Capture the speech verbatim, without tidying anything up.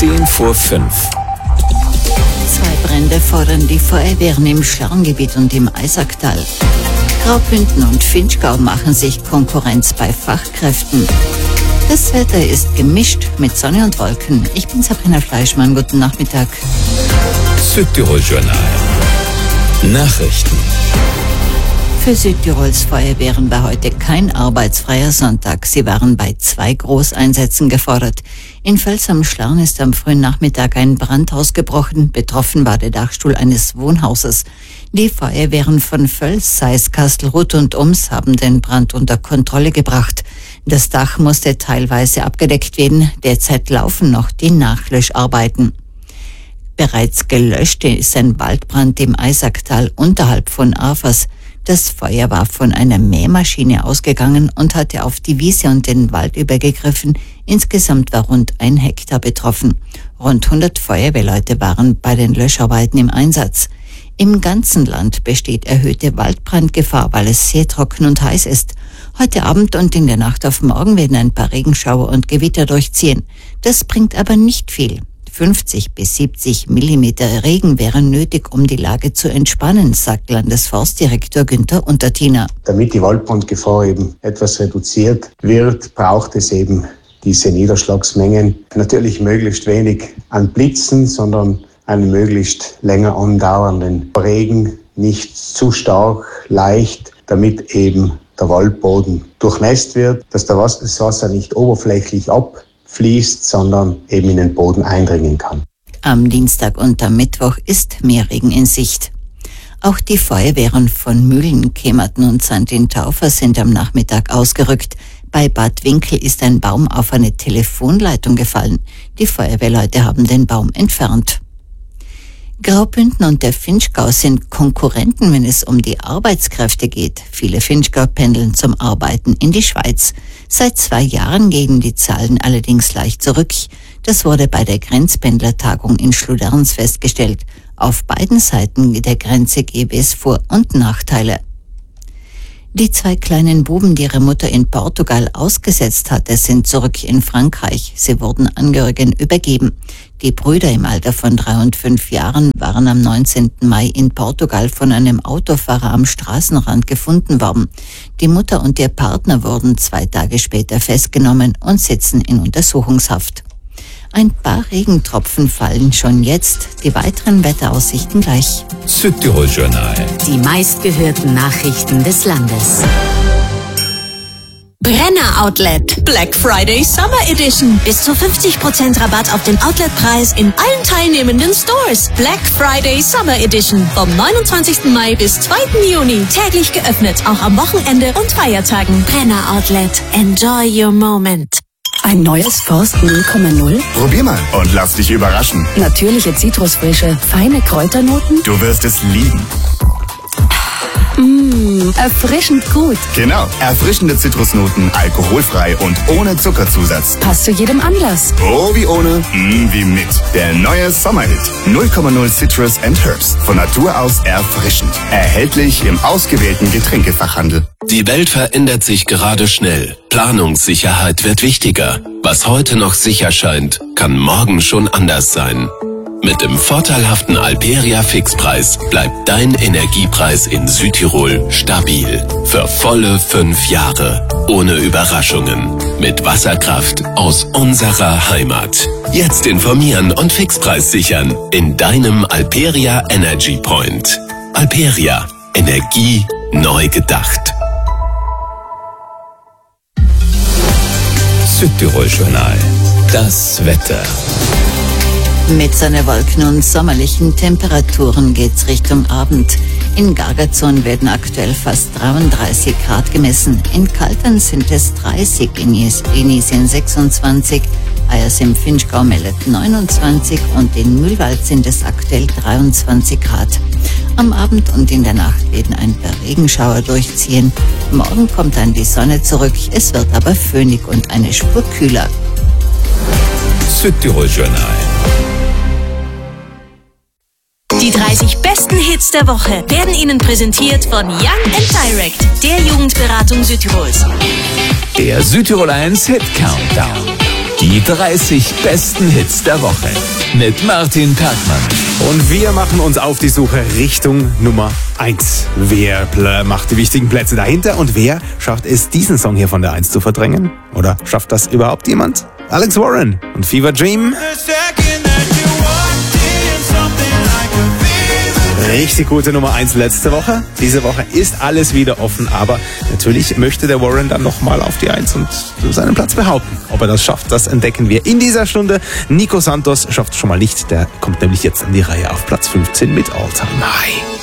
zehn vor fünf. Zwei Brände fordern die Feuerwehren im Schlerngebiet und im Eisacktal. Graubünden und Finchgau machen sich Konkurrenz bei Fachkräften. Das Wetter ist gemischt mit Sonne und Wolken. Ich bin Sabrina Fleischmann. Guten Nachmittag. Südtirol-Journal. Nachrichten. Für Südtirols Feuerwehren war heute kein arbeitsfreier Sonntag. Sie waren bei zwei Großeinsätzen gefordert. In Völs am Schlern ist am frühen Nachmittag ein Brand ausgebrochen. Betroffen war der Dachstuhl eines Wohnhauses. Die Feuerwehren von Völs, Seis, Kastelruth und Ums haben den Brand unter Kontrolle gebracht. Das Dach musste teilweise abgedeckt werden. Derzeit laufen noch die Nachlöscharbeiten. Bereits gelöscht ist ein Waldbrand im Eisacktal unterhalb von Afers. Das Feuer war von einer Mähmaschine ausgegangen und hatte auf die Wiese und den Wald übergegriffen. Insgesamt war rund ein Hektar betroffen. Rund hundert Feuerwehrleute waren bei den Löscharbeiten im Einsatz. Im ganzen Land besteht erhöhte Waldbrandgefahr, weil es sehr trocken und heiß ist. Heute Abend und in der Nacht auf morgen werden ein paar Regenschauer und Gewitter durchziehen. Das bringt aber nicht viel. fünfzig bis siebzig Millimeter Regen wären nötig, um die Lage zu entspannen, sagt Landesforstdirektor Günther Untertiner. Damit die Waldbrandgefahr eben etwas reduziert wird, braucht es eben diese Niederschlagsmengen. Natürlich möglichst wenig an Blitzen, sondern einen möglichst länger andauernden Regen, nicht zu stark, leicht, damit eben der Waldboden durchnässt wird, dass das Wasser nicht oberflächlich abfließt, sondern eben in den Boden eindringen kann. Am Dienstag und am Mittwoch ist mehr Regen in Sicht. Auch die Feuerwehren von Mühlen, Kemerten und Sankt in Taufer sind am Nachmittag ausgerückt. Bei Bad Winkel ist ein Baum auf eine Telefonleitung gefallen. Die Feuerwehrleute haben den Baum entfernt. Graubünden und der Finchgau sind Konkurrenten, wenn es um die Arbeitskräfte geht. Viele Finchgau pendeln zum Arbeiten in die Schweiz. Seit zwei Jahren gehen die Zahlen allerdings leicht zurück. Das wurde bei der Grenzpendlertagung in Schluderns festgestellt. Auf beiden Seiten der Grenze gäbe es Vor- und Nachteile. Die zwei kleinen Buben, die ihre Mutter in Portugal ausgesetzt hatte, sind zurück in Frankreich. Sie wurden Angehörigen übergeben. Die Brüder im Alter von drei und fünf Jahren waren am neunzehnten Mai in Portugal von einem Autofahrer am Straßenrand gefunden worden. Die Mutter und ihr Partner wurden zwei Tage später festgenommen und sitzen in Untersuchungshaft. Ein paar Regentropfen fallen schon jetzt. Die weiteren Wetteraussichten gleich. Südtirol-Journal. Die meistgehörten Nachrichten des Landes. Brenner Outlet. Black Friday Summer Edition. Bis zu fünfzig Prozent Rabatt auf den Outletpreis in allen teilnehmenden Stores. Black Friday Summer Edition. Vom neunundzwanzigsten Mai bis zweiten Juni. Täglich geöffnet, auch am Wochenende und Feiertagen. Brenner Outlet. Enjoy your moment. Ein neues Forst null Komma null? Probier mal und lass dich überraschen. Natürliche Zitrusfrische, feine Kräuternoten? Du wirst es lieben. Mmh, erfrischend gut. Genau, erfrischende Zitrusnoten, alkoholfrei und ohne Zuckerzusatz. Passt zu jedem Anlass. Oh, wie ohne, mm, wie mit. Der neue Sommerhit. null Komma null Citrus and Herbs. Von Natur aus erfrischend. Erhältlich im ausgewählten Getränkefachhandel. Die Welt verändert sich gerade schnell. Planungssicherheit wird wichtiger. Was heute noch sicher scheint, kann morgen schon anders sein. Mit dem vorteilhaften Alperia Fixpreis bleibt dein Energiepreis in Südtirol stabil. Für volle fünf Jahre. Ohne Überraschungen. Mit Wasserkraft aus unserer Heimat. Jetzt informieren und Fixpreis sichern in deinem Alperia Energy Point. Alperia. Energie neu gedacht. Südtirol-Journal. Das Wetter. Mit seinen Wolken und sommerlichen Temperaturen geht's Richtung Abend. In Gargazon werden aktuell fast dreiunddreißig Grad gemessen. In Kaltern sind es dreißig, in Inisien sechsundzwanzig, Ayers im Finchgau meldet neunundzwanzig und in Mühlwald sind es aktuell dreiundzwanzig Grad. Am Abend und in der Nacht werden ein paar Regenschauer durchziehen. Morgen kommt dann die Sonne zurück, es wird aber föhnig und eine Spur kühler. Südtirol-Journal. Die dreißig besten Hits der Woche werden Ihnen präsentiert von Young and Direct, der Jugendberatung Südtirols. Der Südtirol eins Hit Countdown. Die dreißig besten Hits der Woche mit Martin Perkmann. Und wir machen uns auf die Suche Richtung Nummer eins. Wer pl- macht die wichtigen Plätze dahinter und wer schafft es, diesen Song hier von der eins zu verdrängen? Oder schafft das überhaupt jemand? Alex Warren und Fever Dream. Richtig gute Nummer eins letzte Woche. Diese Woche ist alles wieder offen, aber natürlich möchte der Warren dann nochmal auf die eins und seinen Platz behaupten. Ob er das schafft, das entdecken wir in dieser Stunde. Nico Santos schafft es schon mal nicht, der kommt nämlich jetzt an die Reihe auf Platz fünfzehn mit All Time High.